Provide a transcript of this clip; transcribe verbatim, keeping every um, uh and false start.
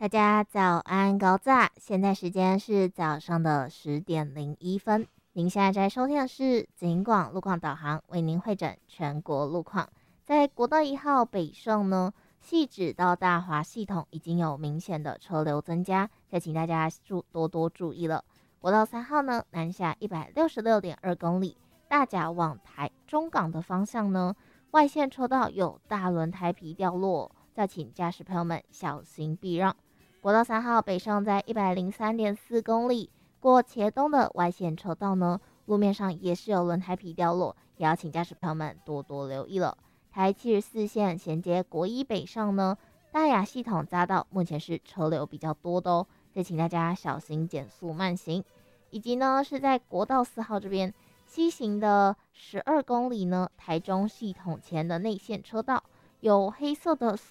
大家早安，高炸！现在时间是早上的十点零一分。您现在在收听的是警广路况导航，为您会诊全国路况。在国道一号北上呢，汐止到大华系统已经有明显的车流增加，再请大家注多多注意了。国道三号呢，南下一百六十六点二公里，大甲往台中港的方向呢，外线车道有大轮胎皮掉落，再请驾驶朋友们小心避让。国道三号北上在一百零三点四公里，过茄东的外线车道呢，路面上也是有轮胎皮掉落，也要请驾驶朋友们多多留意了。台七十四线衔接国一北上呢，大雅系统匝道目前是车流比较多的哦，再请大家小心减速慢行。以及呢是在国道四号这边西行的十二公里呢，台中系统前的内线车道有黑色的